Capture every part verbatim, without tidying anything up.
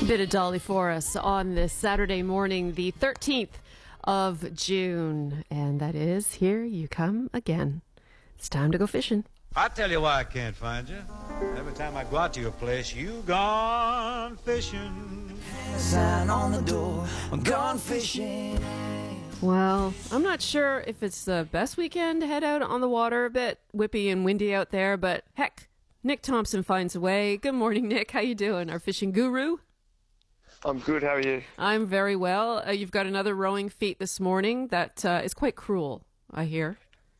Bit of Dolly for us on this Saturday morning, the thirteenth of June. And that is Here You Come Again. It's time to go fishing. I tell you why I can't find you. Every time I go out to your place, you gone fishing. Sign on the door, I'm gone fishing. Well, I'm not sure if it's the best weekend to head out on the water. A bit whippy and windy out there, but heck, Nick Thompson finds a way. Good morning, Nick. How you doing? Our fishing guru? I'm good. How are you? I'm very well. Uh, you've got another rowing feat this morning that uh, is quite cruel, I hear.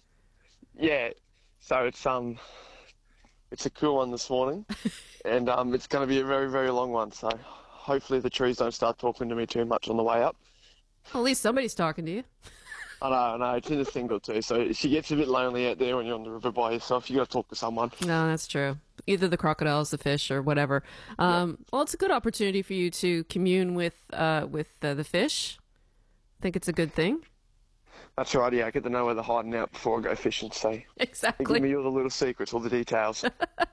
Yeah. So it's um, it's a cool one this morning, and um, it's going to be a very, very long one. So hopefully the trees don't start talking to me too much on the way up. Well, at least somebody's talking to you. I know, I know. It's in a single too, so she gets a bit lonely out there when you're on the river by yourself. You got to talk to someone. No, that's true. Either the crocodiles, the fish, or whatever. Um, yeah. Well, it's a good opportunity for you to commune with uh, with uh, the fish. I think it's a good thing. That's right. Yeah, I get to know where they're hiding out before I go fishing. So exactly. They give me all the little secrets, all the details.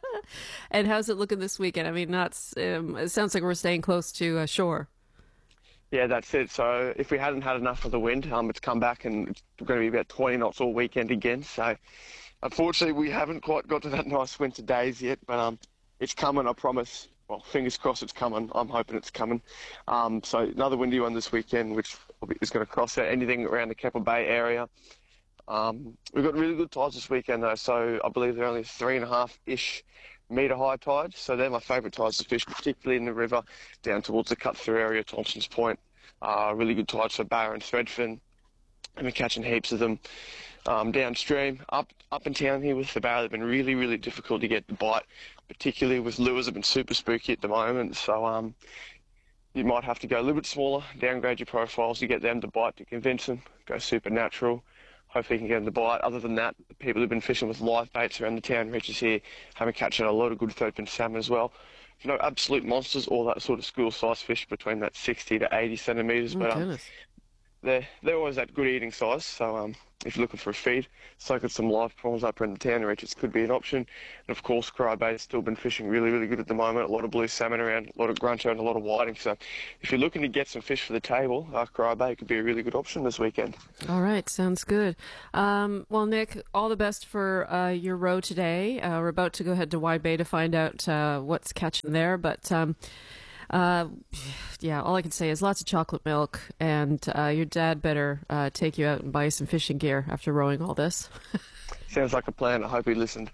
And how's it looking this weekend? I mean, not. Um, it sounds like we're staying close to uh, shore. Yeah, that's it. So if we hadn't had enough of the wind, um, it's come back and it's going to be about twenty knots all weekend again. So unfortunately, we haven't quite got to that nice winter days yet, but um, it's coming, I promise. Well, fingers crossed it's coming. I'm hoping it's coming. Um, so another windy one this weekend, which is going to cross out anything around the Keppel Bay area. Um, we've got really good tides this weekend, though, so I believe they're only three and a half-ish metre high tides, so they're my favourite tides to fish, particularly in the river down towards the cut-through area, Thompson's Point. Uh, really good tides for Barra and Threadfin, and we're catching heaps of them um, downstream. Up up in town here with the Barra, they've been really, really difficult to get the bite, particularly with lures have been super spooky at the moment, so um, you might have to go a little bit smaller, downgrade your profiles to get them to bite to convince them, go supernatural. Hopefully you can get them to bite. Other than that, the people who've been fishing with live baits around the town reaches here have been catching a lot of good third-fin salmon as well. You know, absolute monsters, all that sort of school-size fish between that sixty to eighty centimetres. Oh, but um, goodness. they're, they're always that good eating size, so um, if you're looking for a feed, soaking some live prawns up around the town reaches could be an option. And of course, Cry Bay's still been fishing really, really good at the moment. A lot of blue salmon around, a lot of grunter and a lot of whiting. So if you're looking to get some fish for the table, uh, Cry Bay could be a really good option this weekend. All right, sounds good. Um, well, Nick, all the best for uh, your row today. Uh, we're about to go ahead to Wide Bay to find out uh, what's catching there, but um, uh, yeah, all I can say is lots of chocolate milk, and uh, your dad better uh, take you out and buy some fishing gear after rowing all this. Sounds like a plan. I hope he listened.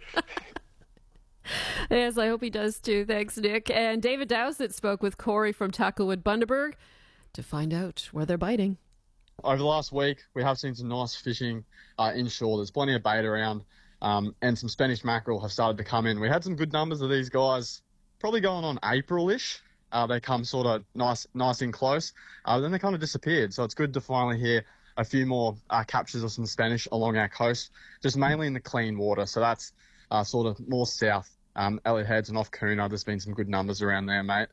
Yes, I hope he does too. Thanks, Nick. And David Dowsett spoke with Corey from Tacklewood Bundaberg to find out where they're biting. Over the last week, we have seen some nice fishing uh, inshore. There's plenty of bait around, um, and some Spanish mackerel have started to come in. We had some good numbers of these guys, probably going on April-ish. Uh, they come sort of nice, nice and close. Uh, then they kind of disappeared. So it's good to finally hear a few more uh, captures of some Spanish along our coast, just mainly in the clean water. So that's uh, sort of more south, um, Elliot Heads and off Cooner. There's been some good numbers around there, mate.